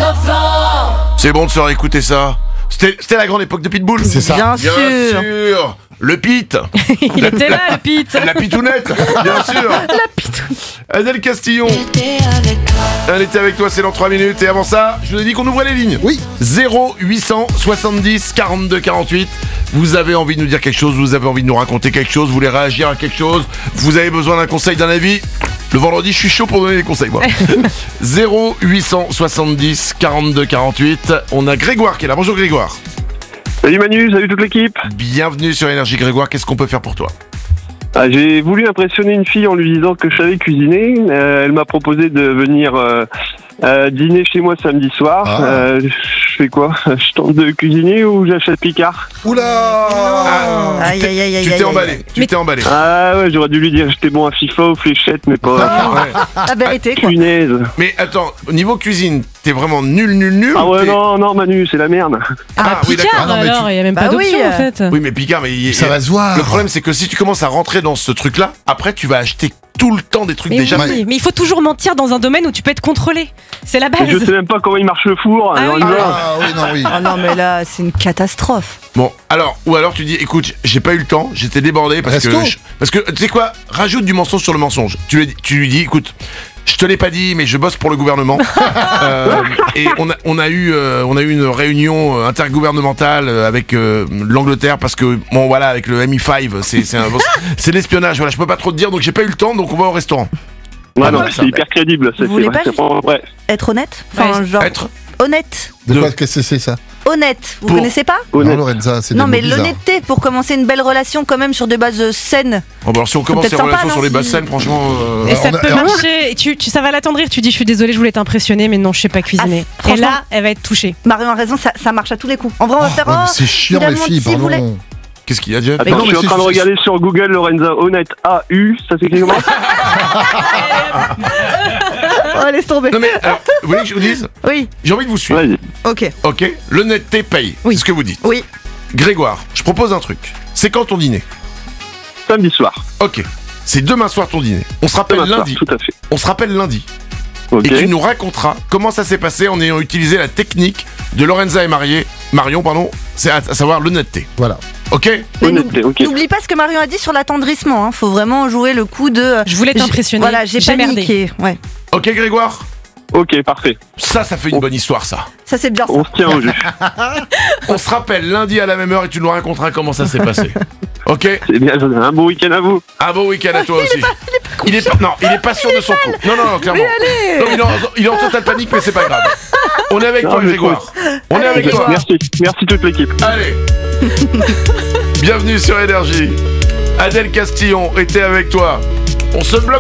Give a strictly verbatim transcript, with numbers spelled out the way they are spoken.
C'est bon de se réécouter ça. C'était, c'était la grande époque de Pitbull. C'est ça. Bien, Bien sûr. sûr. Le Pit. Il était là, le Pete. La pitounette, bien sûr. La pitounette. Adèle Castillon. Elle était avec toi, c'est dans trois minutes. Et avant ça, je vous ai dit qu'on ouvrait les lignes. Oui. zéro huit cent soixante-dix quarante-deux quarante-huit. Vous avez envie de nous dire quelque chose, vous avez envie de nous raconter quelque chose, vous voulez réagir à quelque chose, vous avez besoin d'un conseil, d'un avis. Le vendredi, je suis chaud pour donner des conseils, moi. zéro huit cent soixante-dix quarante-deux quarante-huit. On a Grégoire qui est là. Bonjour Grégoire. Salut Manu, salut toute l'équipe. Bienvenue sur Énergie Grégoire. Qu'est-ce qu'on peut faire pour toi? Ah, j'ai voulu impressionner une fille en lui disant que je savais cuisiner. Euh, elle m'a proposé de venir euh, euh, dîner chez moi samedi soir. Ah. Euh, je fais quoi? Je tente de cuisiner ou j'achète Picard? Oula. Ah, Aïe, tu t'es- aïe, aïe, aïe, Tu t'es aïe, emballé. aïe. Tu t'es emballé. Ah ouais, j'aurais dû lui dire que j'étais bon à FIFA ou fléchette, mais pas Ah, ouais. La vérité, quoi. punaise. Mais attends, au niveau cuisine, t'es vraiment nul, nul, nul. Ah ou ouais, t'es- non, non Manu, c'est la merde. Ah, oui, d'accord. Picard, Ah non, mais alors, tu- il n'y a même Bah pas d'option oui, en fait. Oui, mais Picard, mais il- Ça va se voir. Le problème, c'est que si tu commences à rentrer dans ce truc-là, après, tu vas acheter tout le temps des trucs Mais déjà oui, faits. mais il faut toujours mentir dans un domaine où tu peux être contrôlé. C'est la base. Je sais même pas comment il marche le four. Ah alors oui. il meurt. Ah oui, non, oui. Oh non, mais là, c'est une catastrophe. Bon, alors, ou alors tu dis, écoute, j'ai pas eu le temps, j'étais débordé parce Resto. que. je- parce que, tu sais quoi, rajoute du mensonge sur le mensonge. Tu lui, tu lui dis, écoute, je te l'ai pas dit, mais je bosse pour le gouvernement. Euh, et on a, on a eu, euh, on a eu une réunion euh, intergouvernementale euh, avec euh, l'Angleterre parce que, bon, voilà, avec le M I cinq, c'est, c'est, un, c'est de l'espionnage. Voilà, je peux pas trop te dire, donc j'ai pas eu le temps, donc on va au restaurant. Ouais, Ah, non, voilà, ça. c'est hyper crédible. C'est, Vous voulez c'est vrai, pas c'est juste- vraiment- ouais. Être honnête. Enfin, Ouais, genre. Être. Honnête. De De- quoi qu'est-ce que c'est ça? Honnête. Vous Pour- connaissez pas? Honnête. Non, Lorenza, c'est Non, des mais mots bizarres. l'honnêteté pour commencer une belle relation, quand même, sur des bases euh, saines. Bon, bah, alors, si on commence peut-être ces sympa, relations non, sur les si- basses scènes, franchement. euh, Et ça on a- peut alors- marcher. Et tu, tu, ça va l'attendrir. Tu dis, je suis désolée, je voulais t'impressionner, mais non, je sais pas cuisiner. Ah, Et franchement- là, elle va être touchée. Marion a raison, ça, ça marche à tous les coups. En vrai, on va Oh, faire. ouais, mais oh, c'est chiant, il a les filles, menti, vous voulez- pardon. Qu'est-ce qu'il y a, Jeff? Attends, non, je suis mais en c'est train de juste- regarder sur Google Lorenza Honnête A U, ça s'écrit comment? Oh, laisse tomber. Non, mais alors, vous voulez que je vous dise? Oui, J'ai envie de vous suivre. Vas-y. ok. Ok, l'honnêteté paye. Oui. C'est ce que vous dites. Oui. Grégoire, je propose un truc. C'est quand ton dîner? Samedi soir. Ok. C'est demain soir ton dîner. On se rappelle Demain soir, lundi. tout à fait. On se rappelle lundi. Ok. Et tu nous raconteras comment ça s'est passé en ayant utilisé la technique de Lorenza et Marié, Marion, pardon, c'est à, à savoir l'honnêteté. Voilà. Ok? Mais Honnêteté, ok. N'oublie pas ce que Marion a dit sur l'attendrissement. Hein. Faut vraiment jouer le coup de. euh, Je voulais j'ai- t'impressionner. Voilà, j'ai J'ai merdé. paniqué. Ouais. Ok, Grégoire? Ok, parfait. Ça, ça fait une Oh. bonne histoire, ça. Ça, c'est bien ça. On se tient au jus. On se rappelle lundi à la même heure et tu nous raconteras comment ça s'est passé. Ok? C'est bien, un bon week-end à vous. Un bon week-end à toi aussi. Il est pas, non, il est pas sûr de son coup. Non, non, non, clairement. Non, il, est en, il est en totale panique, mais c'est pas grave. On est avec Non, toi, mais Grégoire. On est Allez, avec Grégoire. toi. Merci, merci toute l'équipe. Allez. Bienvenue sur Énergie. Adèle Castillon était avec toi. On se bloque.